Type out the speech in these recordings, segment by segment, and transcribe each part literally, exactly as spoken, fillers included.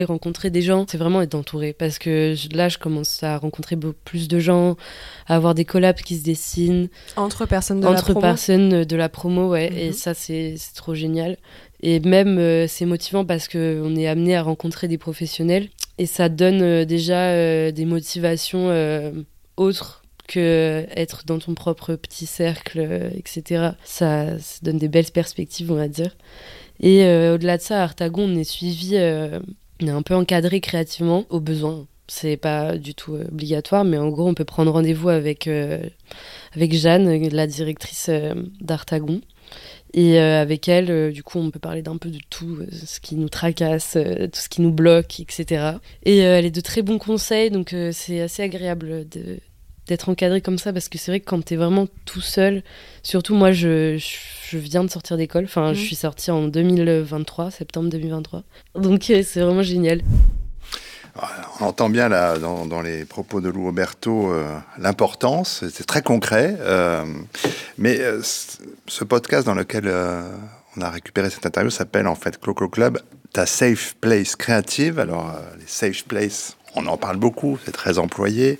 Rencontrer des gens, c'est vraiment être entouré parce que là, je commence à rencontrer beaucoup plus de gens, à avoir des collabs qui se dessinent. Entre personnes de entre la promo. Entre personnes de la promo, ouais. Mm-hmm. Et ça, c'est, c'est trop génial. Et même, euh, c'est motivant parce qu'on est amené à rencontrer des professionnels et ça donne euh, déjà euh, des motivations euh, autres que être dans ton propre petit cercle, euh, et cetera. Ça, ça donne des belles perspectives, on va dire. Et euh, au-delà de ça, à Artagon, on est suivi... Euh, On est un peu encadré créativement, au besoin. C'est pas du tout obligatoire, mais en gros, on peut prendre rendez-vous avec, euh, avec Jeanne, la directrice euh, d'Artagon. Et euh, avec elle, euh, du coup, on peut parler d'un peu de tout, euh, ce qui nous tracasse, euh, tout ce qui nous bloque, et cetera. Et euh, elle est de très bons conseils, donc euh, c'est assez agréable de, d'être encadré comme ça, parce que c'est vrai que quand t'es vraiment tout seul, surtout moi, je, je, je viens de sortir d'école, enfin, mmh. je suis sortie en deux mille vingt-trois, septembre deux mille vingt-trois, donc euh, c'est vraiment génial. On entend bien là, dans, dans les propos de Lou Oberto euh, l'importance, c'est très concret, euh, mais euh, ce podcast dans lequel euh, on a récupéré cette interview s'appelle en fait Clo Clo Club, ta safe place créative. Alors euh, les safe places, on en parle beaucoup, c'est très employé,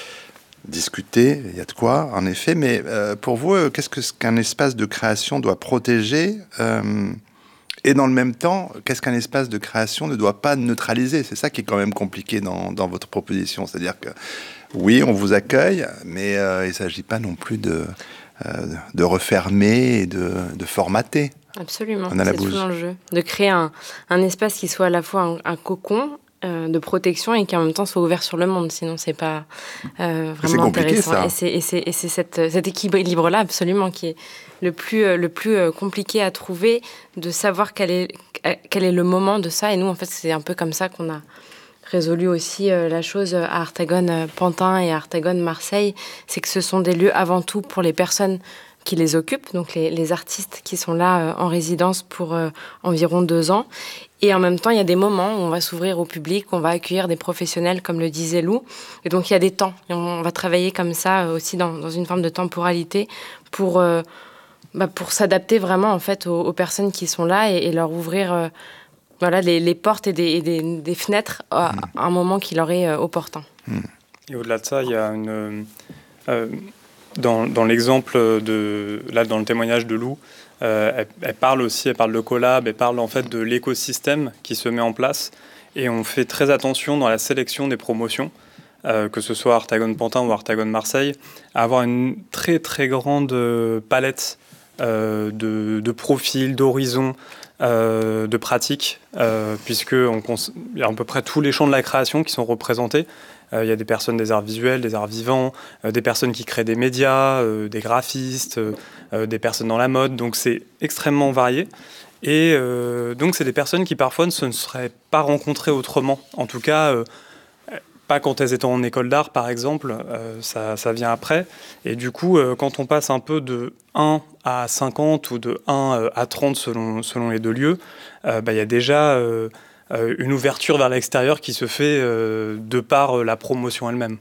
discuter, il y a de quoi en effet, mais euh, pour vous, euh, qu'est-ce que, qu'un espace de création doit protéger euh, et dans le même temps, qu'est-ce qu'un espace de création ne doit pas neutraliser? C'est ça qui est quand même compliqué dans, dans votre proposition. C'est-à-dire que, oui, on vous accueille, mais euh, il ne s'agit pas non plus de, euh, de refermer et de, de formater. Absolument, c'est tout l'enjeu. De créer un, un espace qui soit à la fois un, un cocon euh, de protection et qui en même temps soit ouvert sur le monde. Sinon, c'est pas euh, vraiment intéressant. Ça. Et c'est, et c'est, et c'est cette, cet équilibre-là, absolument, qui est le plus, euh, le plus euh, compliqué à trouver, de savoir quel est, quel est le moment de ça. Et nous, en fait, c'est un peu comme ça qu'on a résolu aussi euh, la chose à Artagon-Pantin et à Artagon-Marseille. C'est que ce sont des lieux avant tout pour les personnes qui les occupent, donc les, les artistes qui sont là euh, en résidence pour euh, environ deux ans. Et en même temps, il y a des moments où on va s'ouvrir au public, on va accueillir des professionnels, comme le disait Lou. Et donc, il y a des temps. Et on va travailler comme ça euh, aussi dans, dans une forme de temporalité pour... Euh, Bah pour s'adapter vraiment en fait aux, aux personnes qui sont là et, et leur ouvrir euh, voilà, les, les portes et des, et des, des fenêtres à, mmh. à un moment qui leur est euh, opportun. Mmh. Et au-delà de ça, il y a une... Euh, dans, dans l'exemple, de, là, dans le témoignage de Lou, euh, elle, elle parle aussi, elle parle de collab, elle parle en fait de l'écosystème qui se met en place. Et on fait très attention dans la sélection des promotions, Euh, que ce soit Artagon-Pantin ou Artagon-Marseille, à avoir une très très grande palette euh, de, de profils, d'horizons, euh, de pratiques, euh, puisqu'il cons- y a à peu près tous les champs de la création qui sont représentés. Il euh, y a des personnes des arts visuels, des arts vivants, euh, des personnes qui créent des médias, euh, des graphistes, euh, des personnes dans la mode, donc c'est extrêmement varié. Et euh, donc c'est des personnes qui parfois ne se seraient pas rencontrées autrement, en tout cas... Euh, pas quand elles étaient en école d'art, par exemple, euh, ça, ça vient après. Et du coup, euh, quand on passe un peu de un à cinquante ou de un à trente selon, selon les deux lieux, euh, bah, y a déjà euh, euh, une ouverture vers l'extérieur qui se fait euh, de par euh, la promotion elle-même.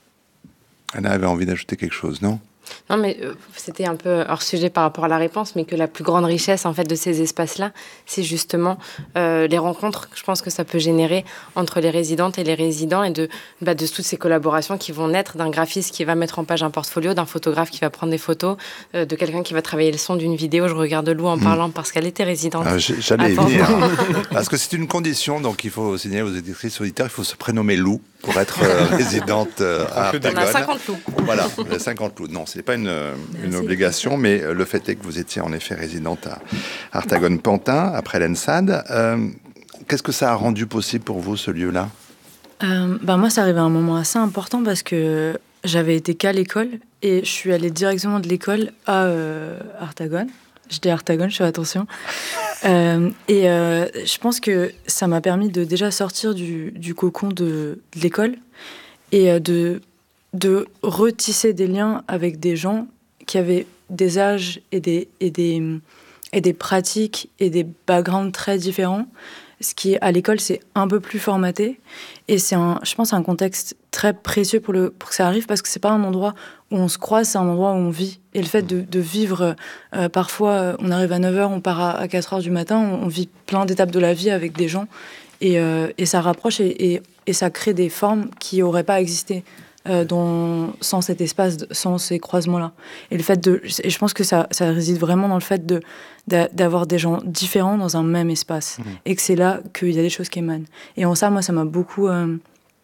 Anna avait envie d'ajouter quelque chose, non ? Non, mais euh, c'était un peu hors sujet par rapport à la réponse, mais que la plus grande richesse en fait de ces espaces-là, c'est justement euh, les rencontres. Je pense que ça peut générer entre les résidentes et les résidents et de, bah, de toutes ces collaborations qui vont naître d'un graphiste qui va mettre en page un portfolio, d'un photographe qui va prendre des photos, euh, de quelqu'un qui va travailler le son d'une vidéo. Je regarde Lou en parlant mmh. parce qu'elle était résidente. Ah, j'allais y venir. Parce que c'est une condition, donc il faut signaler aux éditrices auditeurs, il faut se prénommer Lou pour être euh, résidente euh, à Artagon. On a cinquante loups. Voilà, cinquante loups. Non, ce n'est pas une, une obligation, mais le fait est que vous étiez en effet résidente à Artagon-Pantin, après l'E N S A D. Euh, qu'est-ce que ça a rendu possible pour vous, ce lieu-là ? euh, ben Moi, ça arrivait à un moment assez important parce que j'avais été qu'à l'école et je suis allée directement de l'école à euh, Artagon. Je dis Artagon, je fais attention. Euh, et euh, je pense que ça m'a permis de déjà sortir du, du cocon de, de l'école et de, de retisser des liens avec des gens qui avaient des âges et des, et des, et des pratiques et des backgrounds très différents. Ce qui, à l'école, c'est un peu plus formaté. Et c'est, un, je pense, un contexte très précieux pour, le, pour que ça arrive, parce que c'est pas un endroit où on se croise, c'est un endroit où on vit. Et le fait de, de vivre, euh, parfois, on arrive à neuf heures, on part à, à quatre heures du matin, on, on vit plein d'étapes de la vie avec des gens. Et, euh, et ça rapproche et, et, et ça crée des formes qui n'auraient pas existé euh, dont, sans cet espace, sans ces croisements-là. Et, le fait de, et je pense que ça, ça réside vraiment dans le fait de, de, d'avoir des gens différents dans un même espace. Mmh. Et que c'est là qu'il y a des choses qui émanent. Et en ça, moi, ça m'a beaucoup... Euh,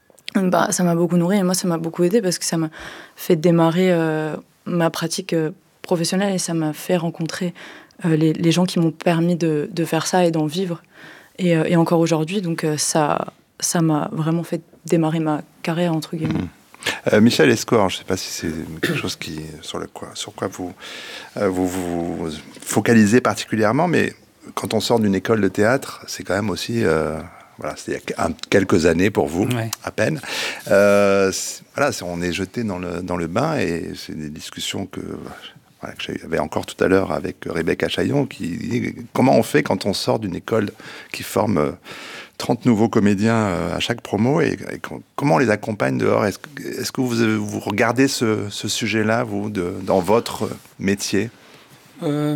bah, ça m'a beaucoup nourri et moi, ça m'a beaucoup aidé parce que ça m'a fait démarrer euh, ma pratique euh, professionnelle et ça m'a fait rencontrer euh, les, les gens qui m'ont permis de, de faire ça et d'en vivre. Et, euh, et encore aujourd'hui, donc euh, ça, ça m'a vraiment fait démarrer ma carrière, entre guillemets. Mmh. Euh, Michel Escoir, je ne sais pas si c'est quelque chose qui, sur, le quoi, sur quoi vous, euh, vous vous focalisez particulièrement, mais quand on sort d'une école de théâtre, c'est quand même aussi... Euh, voilà, c'est il y a quelques années pour vous, ouais. à peine. Euh, voilà, on est jeté dans le, dans le bain et c'est des discussions que... Voilà, que j'avais encore tout à l'heure avec Rebecca Chaillon, qui dit comment on fait quand on sort d'une école qui forme trente nouveaux comédiens à chaque promo et, et comment on les accompagne dehors. Est-ce, est-ce que vous, vous regardez ce, ce sujet-là, vous, de, dans votre métier euh,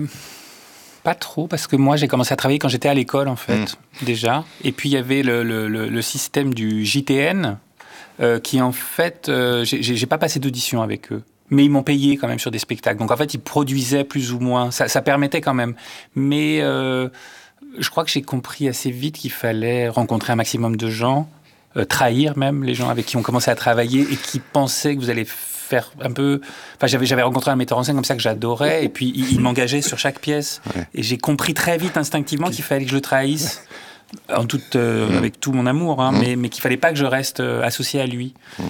Pas trop, parce que moi, j'ai commencé à travailler quand j'étais à l'école, en fait, mmh. déjà. Et puis, il y avait le, le, le, le système du J T N, euh, qui, en fait, euh, j'ai, j'ai pas passé d'audition avec eux. Mais ils m'ont payé quand même sur des spectacles. Donc, en fait, ils produisaient plus ou moins. Ça, ça permettait quand même. Mais euh, je crois que j'ai compris assez vite qu'il fallait rencontrer un maximum de gens, euh, trahir même les gens avec qui on commençait à travailler et qui pensaient que vous allez faire un peu... Enfin, j'avais, j'avais rencontré un metteur en scène comme ça que j'adorais et puis il, il m'engageait sur chaque pièce. Ouais. Et j'ai compris très vite, instinctivement, qu'il fallait que je le trahisse. En toute, euh, mmh. avec tout mon amour, hein, mmh. mais, mais qu'il fallait pas que je reste euh, associé à lui. Mmh.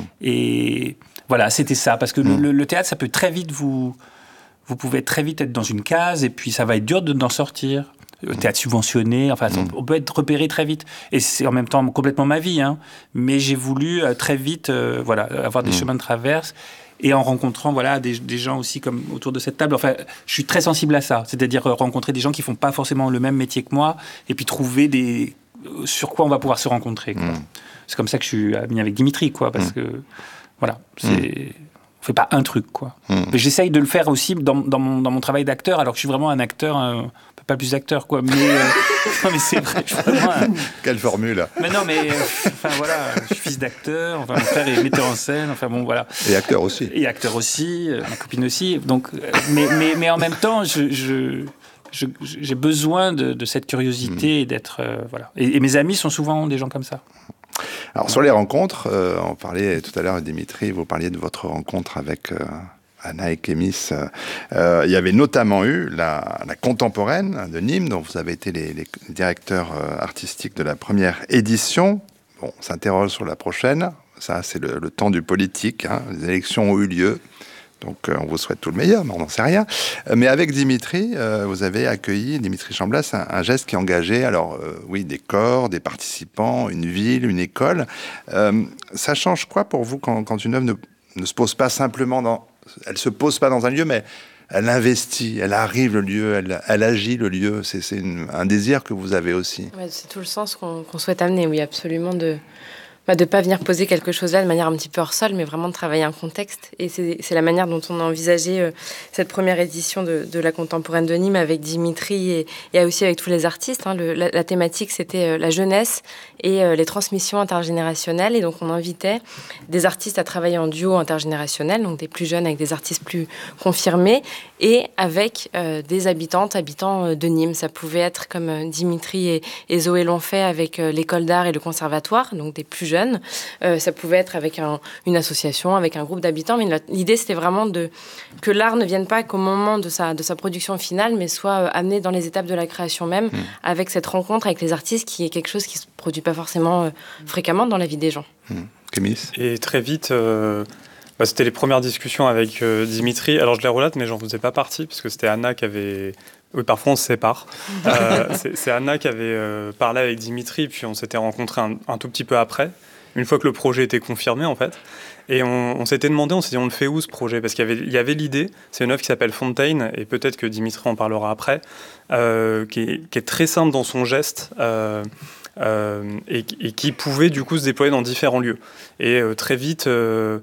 Et voilà, c'était ça. Parce que mmh. le, le théâtre, ça peut très vite vous... Vous pouvez très vite être dans une case et puis ça va être dur de, d'en sortir. Le théâtre subventionné, enfin, mmh. on peut être repéré très vite. Et c'est en même temps complètement ma vie. Hein, mais j'ai voulu euh, très vite euh, voilà, avoir des mmh. chemins de traverse. Et en rencontrant voilà, des, des gens aussi comme autour de cette table. Enfin, je suis très sensible à ça. C'est-à-dire rencontrer des gens qui ne font pas forcément le même métier que moi et puis trouver des... sur quoi on va pouvoir se rencontrer. Quoi. Mmh. C'est comme ça que je suis ami avec Dimitri, quoi, parce mmh. que, voilà, c'est... Mmh. On ne fait pas un truc, quoi. Mmh. Mais j'essaye de le faire aussi dans, dans, mon, dans mon travail d'acteur, alors que je suis vraiment un acteur... Un, pas plus acteur, quoi, mais, euh, non, mais c'est vrai, je suis vraiment un... Quelle formule. Mais non, mais, euh, enfin, voilà, je suis fils d'acteur, enfin, mon frère est metteur en scène, enfin, bon, voilà. Et acteur aussi. Et acteur aussi, euh, ma copine aussi, donc, euh, mais, mais, mais en même temps, je... je Je, j'ai besoin de, de cette curiosité mmh. et d'être... Euh, voilà. Et, et mes amis sont souvent des gens comme ça. Alors, sur les rencontres, euh, on parlait tout à l'heure, Dimitri, vous parliez de votre rencontre avec euh, Anna et Kémis. Euh, il y avait notamment eu la, la Contemporaine de Nîmes, dont vous avez été les, les directeurs euh, artistiques de la première édition. Bon, on s'interroge sur la prochaine. Ça, c'est le, le temps du politique. Hein. Les élections ont eu lieu. Donc, euh, on vous souhaite tout le meilleur, mais on n'en sait rien. Euh, mais avec Dimitri, euh, vous avez accueilli, Dimitri Chamblas, un, un geste qui engageait, alors, euh, oui, des corps, des participants, une ville, une école. Euh, ça change quoi pour vous quand, quand une œuvre ne, ne se pose pas simplement dans... Elle ne se pose pas dans un lieu, mais elle investit, elle arrive le lieu, elle, elle agit le lieu. C'est, c'est une, un désir que vous avez aussi. Ouais, c'est tout le sens qu'on, qu'on souhaite amener, oui, absolument, de... Bah, de ne pas venir poser quelque chose là de manière un petit peu hors sol, mais vraiment de travailler un contexte. Et c'est, c'est la manière dont on a envisagé euh, cette première édition de, de la Contemporaine de Nîmes avec Dimitri et, et aussi avec tous les artistes. Hein. Le, la, la thématique, c'était euh, la jeunesse et euh, les transmissions intergénérationnelles. Et donc, on invitait des artistes à travailler en duo intergénérationnel, donc des plus jeunes avec des artistes plus confirmés, et avec euh, des habitantes, habitants de Nîmes. Ça pouvait être, comme euh, Dimitri et, et Zoé l'ont fait, avec euh, l'école d'art et le conservatoire, donc des plus jeunes. Euh, ça pouvait être avec un, une association, avec un groupe d'habitants, mais l'idée c'était vraiment de, que l'art ne vienne pas qu'au moment de sa, de sa production finale, mais soit euh, amené dans les étapes de la création même, mmh. avec cette rencontre avec les artistes qui est quelque chose qui ne se produit pas forcément euh, fréquemment dans la vie des gens. Mmh. Kémis. Et très vite, euh, bah, c'était les premières discussions avec euh, Dimitri. Alors je les relate, mais j'en faisais pas partie, parce que c'était Anna qui avait... Oui, parfois on se sépare. euh, c'est, c'est Anna qui avait euh, parlé avec Dimitri, puis on s'était rencontrés un, un tout petit peu après, une fois que le projet était confirmé en fait. Et on, on s'était demandé, on s'est dit on le fait où ce projet ? Parce qu'il y avait, il y avait l'idée, c'est une œuvre qui s'appelle Fontaine, et peut-être que Dimitri en parlera après, euh, qui, est, qui est très simple dans son geste, euh, euh, et, et qui pouvait du coup se déployer dans différents lieux. Et euh, très vite... Euh,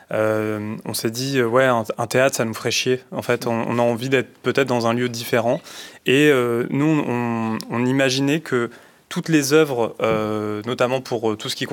Euh, on s'est dit, euh, ouais, un, un théâtre, ça nous ferait chier. En fait, on, on a envie d'être peut-être dans un lieu différent. Et euh, nous, on, on imaginait que toutes les œuvres, euh, notamment pour euh, tout ce qui